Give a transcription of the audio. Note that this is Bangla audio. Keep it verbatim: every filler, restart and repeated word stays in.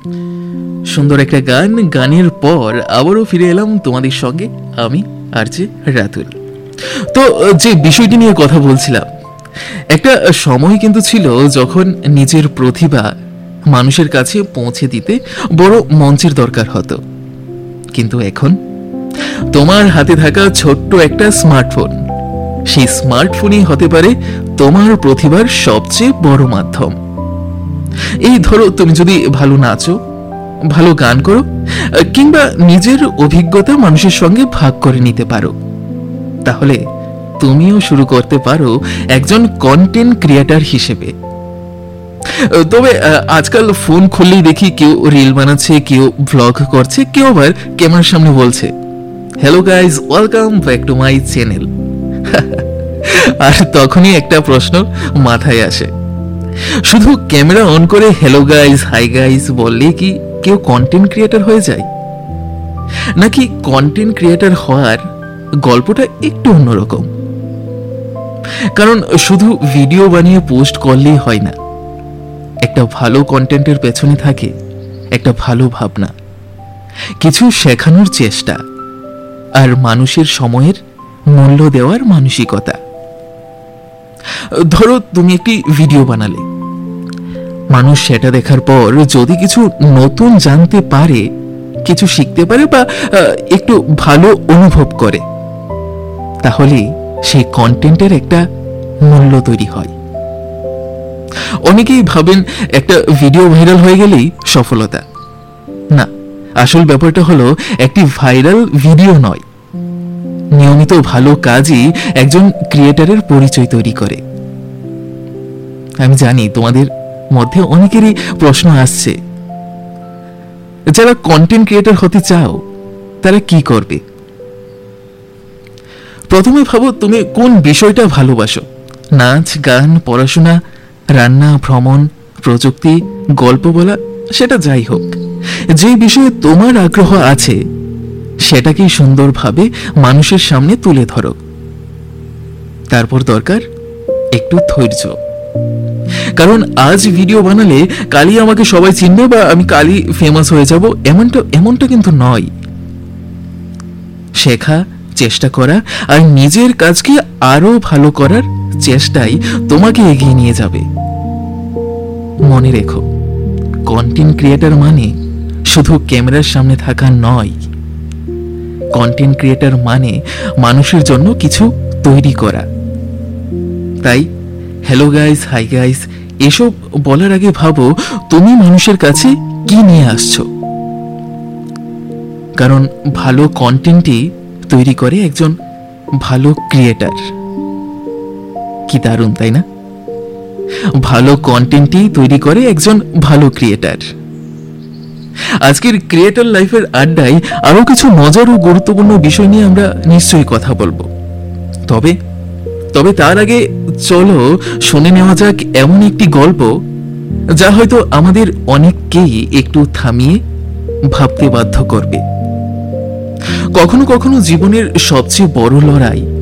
সুন্দর একটা গান গানের পর আবারও ফিরে এলাম তোমাদের সঙ্গে আমি আরজে রাতুল। তো যে বিষয়টি নিয়ে কথা বলছিলাম, একটা সময় কিন্তু ছিল যখন নিজের প্রতিভা মানুষের কাছে পৌঁছে দিতে বড় মঞ্চের দরকার হতো, কিন্তু এখন তোমার হাতে থাকা ছোট্ট একটা স্মার্টফোন, সেই স্মার্টফোনই হতে পারে তোমার প্রতিভার সবচেয়ে বড় মাধ্যম। এই ধরো, তুমি যদি ভালো নাচো, ভালো গান করো, কিংবা নিজের অভিজ্ঞতা মানুষের সঙ্গে ভাগ করে নিতে পারো, তাহলে তুমিও শুরু করতে পারো একজন কন্টেন্ট ক্রিয়েটর হিসেবে। তবে আজকাল ফোন খুললেই দেখি কেউ রিল বানাচ্ছে, কেউ ব্লগ করছে, কেউ আবার ক্যামেরার সামনে বলছে hello guys, welcome back to my channel. আর তখনই একটা প্রশ্ন মাথায় আসে, শুধু ক্যামেরা অন করে হ্যালো গাইজ, হাই গাইজ বললেই কি কেউ কন্টেন্ট ক্রিয়েটর হয়ে যায়? নাকি কন্টেন্ট ক্রিয়েটর হওয়ার গল্পটা একটু অন্যরকম? কারণ শুধু ভিডিও বানিয়ে পোস্ট করলেই হয় না, একটা ভালো কন্টেন্টের পেছনে থাকে একটা ভালো ভাবনা, কিছু শেখানোর চেষ্টা, আর মানুষের সময়ের মূল্য দেওয়ার মানসিকতা। ধরো তুমি একটি ভিডিও বানালে, মানুষ সেটা দেখার পর যদি কিছু নতুন জানতে পারে, কিছু শিখতে পারে, বা একটু ভালো অনুভব করে, তাহলে সেই কন্টেন্টের একটা মূল্য তৈরি হয়। অনেকেই ভাবেন একটা ভিডিও ভাইরাল হয়ে গেলেই সফলতা। না, আসল ব্যাপারটা হলো একটি ভাইরাল ভিডিও নয়, নিয়মিত ভালো কাজই একজন ক্রিয়েটরের পরিচয় তৈরি করে। আমি জানি তোমাদের মধ্যে অনেকেরই প্রশ্ন আসছে, যারা কন্টেন্ট ক্রিয়েটর হতে চাও তারা কি করবে? প্রথমে ভাবো তুমি কোন বিষয়টা ভালোবাসো। নাচ, গান, পড়াশোনা, রান্না, ভ্রমণ, প্রযুক্তি, গল্প বলা, সেটা যাই হোক, যে বিষয়ে তোমার আগ্রহ আছে সেটাকেই সুন্দরভাবে মানুষের সামনে তুলে ধরো। তারপর দরকার একটু ধৈর্য, কারণ আজ ভিডিও বানালে কালই আমাকে সবাই চিনবে বা আমি কালই ফেমাস হয়ে যাব, এমনটা এমনটা কিন্তু নয়। শেখা, চেষ্টা করা আর নিজের কাজকে আরো ভালো করার চেষ্টাই তোমাকে এগিয়ে নিয়ে যাবে। মনে রেখো, কন্টেন্ট ক্রিয়েটর মানে শুধু ক্যামেরার সামনে থাকা নয়, কন্টেন্ট ক্রিয়েটর মানে মানুষের জন্য কিছু তৈরি করা। তাই হ্যালো গাইস, হাই গাইস এসব বলার আগে ভাবো তুমি মানুষের কাছে কি নিয়ে আসছো, কারণ ভালো কন্টেন্টই তৈরি করে একজন ভালো ক্রিয়েটর। কি দারুণ, তাই না? ভালো কন্টেন্টই তৈরি করে একজন ভালো ক্রিয়েটর। আজকের ক্রিয়েটর লাইফের আড্ডায় আরো কিছু মজার ও গুরুত্বপূর্ণ বিষয় নিয়ে আমরা নিশ্চয়ই কথা বলবো। তবে তবে তার আগে চলো শুনে নেওয়া যাক এমন একটি গল্প যা হয়তো আমাদের অনেককেই একটু থামিয়ে ভাবতে বাধ্য করবে। কখনো কখনো জীবনের সবচেয়ে বড় লড়াই